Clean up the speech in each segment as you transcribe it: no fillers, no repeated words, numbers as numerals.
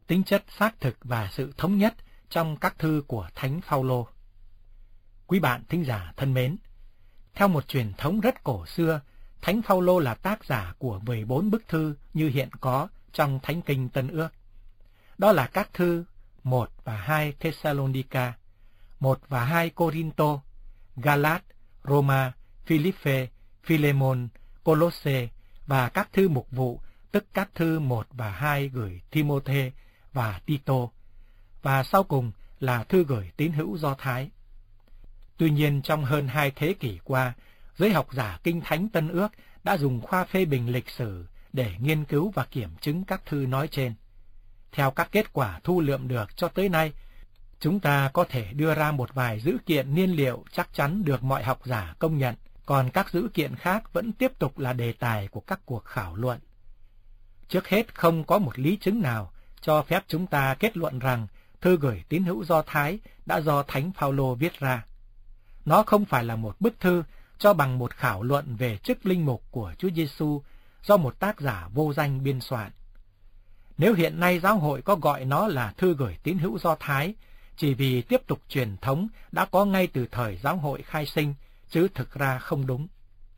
tính chất xác thực và sự thống nhất trong các thư của Thánh Phaolô. Quý bạn thính giả thân mến, theo một truyền thống rất cổ xưa, Thánh Phaolô là tác giả của 14 bức thư như hiện có trong Thánh Kinh Tân Ước. Đó là các thư 1 và 2 Thessalonica, 1 và 2 Corinto, Galat, Roma, Philippe, Philemon, Colosse và các thư mục vụ, tức các thư 1 và 2 gửi Timôthê và Tito, và sau cùng là thư gửi tín hữu Do Thái. Tuy nhiên, trong hơn 2 thế kỷ qua, giới học giả Kinh Thánh Tân Ước đã dùng khoa phê bình lịch sử để nghiên cứu và kiểm chứng các thư nói trên. Theo các kết quả thu lượm được cho tới nay, chúng ta có thể đưa ra một vài dữ kiện niên liệu chắc chắn được mọi học giả công nhận, còn các dữ kiện khác vẫn tiếp tục là đề tài của các cuộc khảo luận. Trước hết, không có một lý chứng nào cho phép chúng ta kết luận rằng thư gửi tín hữu Do Thái đã do Thánh Phaolô viết ra. Nó không phải là một bức thư cho bằng một khảo luận về chức linh mục của Chúa Giêsu do một tác giả vô danh biên soạn. Nếu hiện nay giáo hội có gọi nó là thư gửi tín hữu Do Thái, chỉ vì tiếp tục truyền thống đã có ngay từ thời giáo hội khai sinh, chứ thực ra không đúng.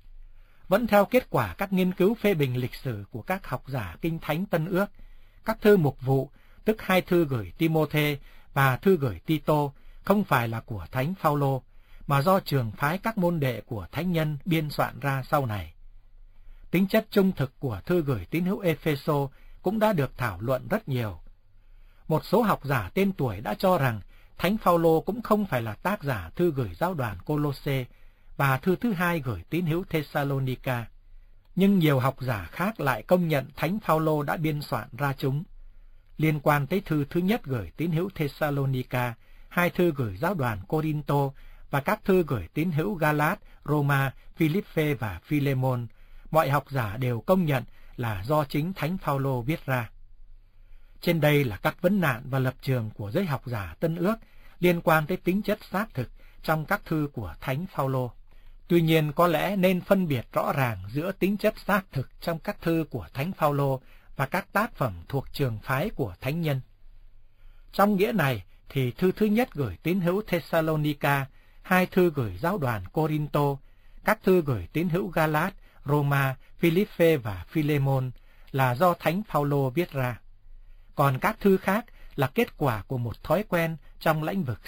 Vẫn theo kết quả các nghiên cứu phê bình lịch sử của các học giả Kinh Thánh Tân Ước, các thư mục vụ, tức 2 thư gửi Timôthê và thư gửi Tito, không phải là của Thánh Phaolô, mà do trường phái các môn đệ của thánh nhân biên soạn ra sau này. Tính chất trung thực của thư gửi tín hữu Ê-phê-sô cũng đã được thảo luận rất nhiều. Một số học giả tên tuổi đã cho rằng Thánh Phaolô cũng không phải là tác giả thư gửi giáo đoàn Cô-lô-sê và thư thứ 2 gửi tín hữu Thessalonica. Nhưng nhiều học giả khác lại công nhận Thánh Phaolô đã biên soạn ra chúng. Liên quan tới thư thứ nhất gửi tín hữu Thessalonica, 2 thư gửi giáo đoàn Corinto và các thư gửi tín hữu Galat, Roma, Philippe và Philemon, mọi học giả đều công nhận là do chính Thánh Phaolô viết ra. Trên đây là các vấn nạn và lập trường của giới học giả Tân Ước liên quan tới tính chất xác thực trong các thư của Thánh Phaolô. Tuy nhiên, có lẽ nên phân biệt rõ ràng giữa tính chất xác thực trong các thư của Thánh Phaolô và các tác phẩm thuộc trường phái của thánh nhân. Trong nghĩa này thì thư thứ nhất gửi tín hữu Thessalonica, 2 thư gửi giáo đoàn Corinto, các thư gửi tín hữu Galat, Roma, Philippe và Philemon là do Thánh Phaolô viết ra. Còn các thư khác là kết quả của một thói quen trong lĩnh vực